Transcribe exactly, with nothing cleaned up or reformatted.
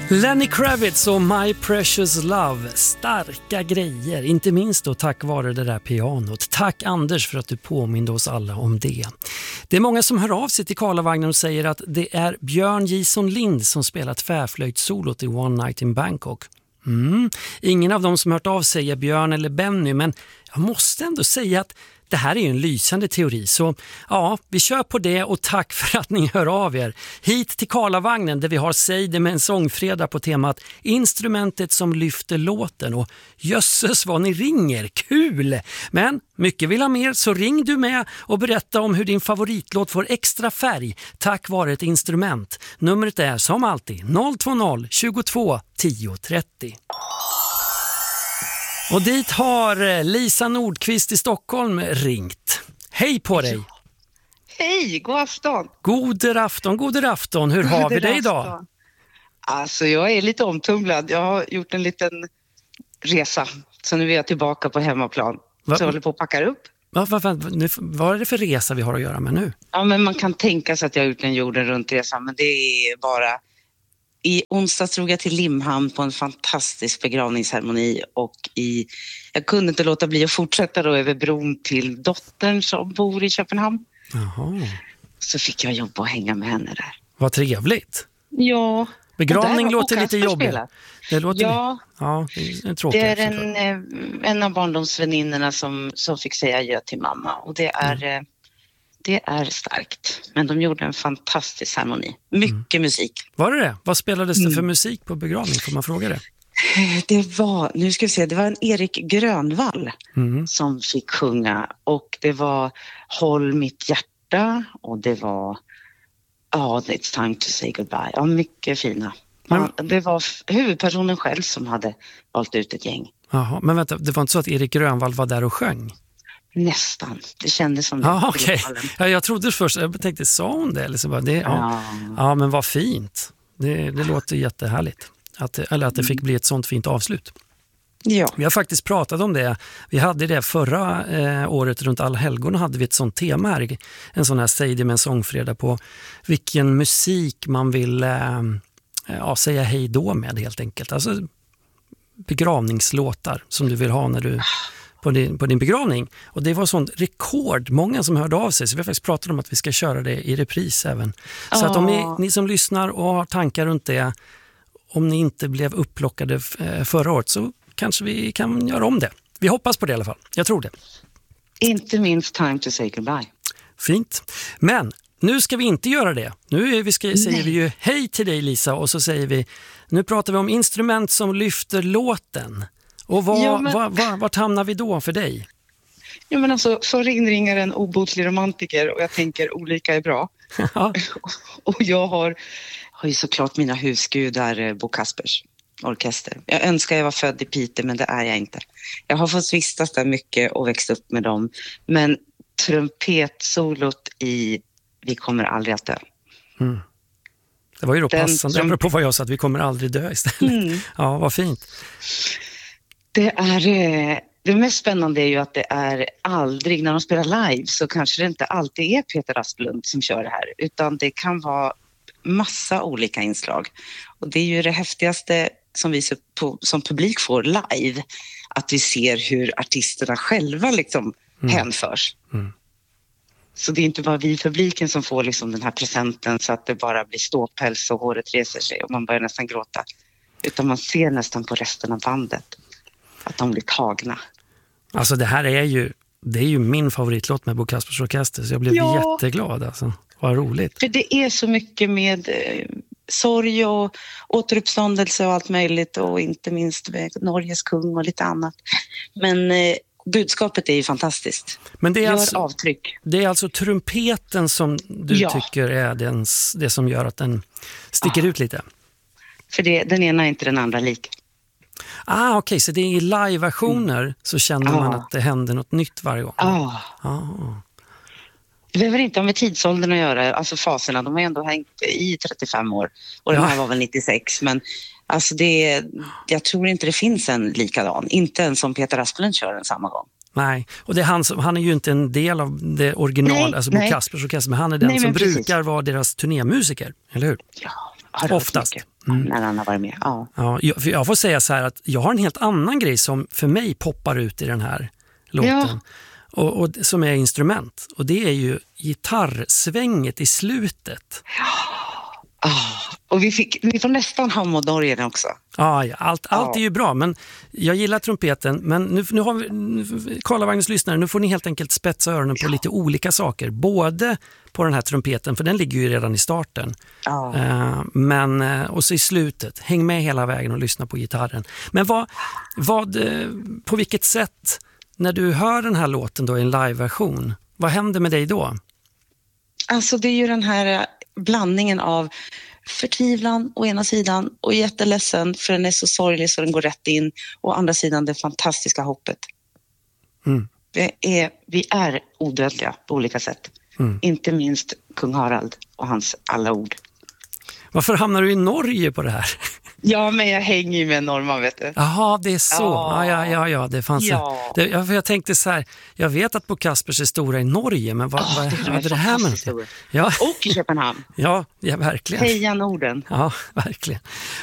Lenny Kravitz och My Precious Love, starka grejer, inte minst då tack vare det där pianot. Tack Anders för att du påminner oss alla om det. Det är många som hör av sig till Karlavagnen och säger att det är Björn Jison Lind som spelat tvärflöjtsolot i One Night in Bangkok. Mm. Ingen av dem som hört av sig är Björn eller Benny, men jag måste ändå säga att det här är ju en lysande teori, så ja, vi kör på det och tack för att ni hör av er. Hit till Karlavagnen där vi har Seide med en sångfredag på temat instrumentet som lyfter låten, och jösses vad ni ringer, kul! Men mycket vill ha mer, så ring du med och berätta om hur din favoritlåt får extra färg tack vare ett instrument. Numret är som alltid noll två noll tjugotvå tio trettio. Och dit har Lisa Nordqvist i Stockholm ringt. Hej på dig! Hej, god afton! God afton, god afton. Hur har vi dig idag? Alltså jag är lite omtumlad. Jag har gjort en liten resa. Så nu är jag tillbaka på hemmaplan. Va? Så jag håller på att packa upp. Va, va, va, nu, vad är det för resa vi har att göra med nu? Ja, men man kan tänka sig att jag har gjort en jorden runt resa. Men det är bara... I onsdag drog jag till Limhamn på en fantastisk begravningsceremoni, och i, jag kunde inte låta bli att fortsätta då över bron till dottern som bor i Köpenhamn. Jaha. Så fick jag jobba och hänga med henne där. Vad trevligt. Ja. Begravning låter lite jobbigt. Det låter ja, li- ja, det är tråkigt. Det är en, en av barndomsväninnorna som, som fick säga adjö till mamma, och det är... Mm. Det är starkt. Men de gjorde en fantastisk ceremoni. Mycket mm. musik. Var det det? Vad spelades det för mm. musik på begravning? Får man fråga det? Det var, nu ska vi se, det var en Erik Grönvall mm. som fick sjunga. Och det var Håll mitt hjärta. Och det var Ja, oh, It's time to say goodbye. Ja, mycket fina. Men, ja, det var huvudpersonen själv som hade valt ut ett gäng. Jaha, men vänta, det var inte så att Erik Grönvall var där och sjöng? Nästan. Det kändes som det. Ja, okej. Okay. Ja, jag trodde först, jag tänkte, sa hon det? Eller så bara, det ja. Ja. ja, men vad fint. Det, det låter jättehärligt. Att, eller att det fick bli ett sånt fint avslut. Ja. Vi har faktiskt pratat om det. Vi hade det förra eh, året runt Allhelgona hade vi ett sånt tema här. En sån här Seide med en sångfredag på vilken musik man vill eh, ja, säga hej då med helt enkelt. Alltså begravningslåtar som du vill ha när du... På din, på din begravning. Och det var sånt rekord, många som hörde av sig. Så vi har faktiskt pratat om att vi ska köra det i repris även. Så oh. att om ni, ni som lyssnar och har tankar runt det, om ni inte blev upplockade förra året, så kanske vi kan göra om det. Vi hoppas på det i alla fall. Jag tror det. Inte minst time to say goodbye. Fint. Men nu ska vi inte göra det. Nu är vi ska, säger vi ju hej till dig Lisa, och så säger vi, nu pratar vi om instrument som lyfter låten. Och vad, ja, men... vad, vad, vart hamnar vi då för dig? Ja, men alltså, så ringer en obotlig romantiker, och jag tänker olika är bra. Och jag har, har ju såklart mina husgudar, Bo Kaspers orkester. Jag önskar jag var född i Piteå, men det är jag inte. Jag har fått vistas där mycket och växt upp med dem. Men trumpetsolot i Vi kommer aldrig att dö. Mm. Det var ju då Den passande, trum... på vad jag sa, att vi kommer aldrig dö istället. Mm. Ja, vad fint. Det är det mest spännande är ju att det är aldrig, när de spelar live så kanske det inte alltid är Peter Asplund som kör det här, utan det kan vara massa olika inslag. Och det är ju det häftigaste som vi som publik får live, att vi ser hur artisterna själva liksom mm. hänförs. Mm. Så det är inte bara vi i publiken som får liksom den här presenten så att det bara blir ståpäls och håret reser sig och man börjar nästan gråta, utan man ser nästan på resten av bandet att de blir tagna. Alltså det här är ju, det är ju min favoritlåt med Bo Kaspers orkester, så jag blev ja. jätteglad alltså. Vad roligt. För det är så mycket med eh, sorg och återuppståndelse och allt möjligt, och inte minst med Norges kung och lite annat. Men eh, budskapet är ju fantastiskt. Men det är, gör alltså, avtryck. Det är alltså trumpeten som du ja. tycker är den, det som gör att den sticker ja. ut lite? För det, den ena är inte den andra lik. Ah, okej, okay, så det är i live-versioner mm. så känner man ah. att det händer något nytt varje gång. Ah. Ah. Det behöver inte ha med tidsåldern att göra, alltså faserna, de har ändå hängt i trettiofem år och den ja. här var väl nittiosex, men alltså det, jag tror inte det finns en likadan, inte en som Peter Asplund kör en samma gång. Nej, och det är han, som, han är ju inte en del av det original, nej, alltså Bo Kaspers orkester, men han är den nej, som brukar vara deras turnémusiker, eller hur? Ja, oftast. mm. när han har varit med. Ja. Ja, jag, för jag får säga så här att jag har en helt annan grej som för mig poppar ut i den här låten. Ja. Och, och som är instrument. Och det är ju gitarrsvänget i slutet. Ja. Oh, och vi, fick, vi får nästan Hammondorgen också. Ja, ja, allt, allt är ju bra, men jag gillar trumpeten. Men nu, nu har vi, Karlavagnens lyssnare, nu får ni helt enkelt spetsa öronen på ja. lite olika saker. Både på den här trumpeten, för den ligger ju redan i starten. Ja. Uh, men, och så i slutet, häng med hela vägen och lyssna på gitarren. Men vad, vad, på vilket sätt, när du hör den här låten då i en live-version, vad händer med dig då? Alltså det är ju den här blandningen av förtvivlan å ena sidan och jätteledsen för den är så sorglig så den går rätt in, och å andra sidan det fantastiska hoppet. Mm. Det är, vi är odödliga på olika sätt. Mm. Inte minst kung Harald och hans alla ord. Varför hamnar du i Norge på det här? Ja, men jag hänger ju med norrman, vet du. Jaha, det är så. Ja, ja, ja, ja det fanns ja. Det, jag, jag tänkte så här, jag vet att Bo Kaspers är stora i Norge, men vad, oh, vad det hade det här med? Ja. Och i Köpenhamn. Ja, ja, verkligen. Heja Norden. Ja, verkligen.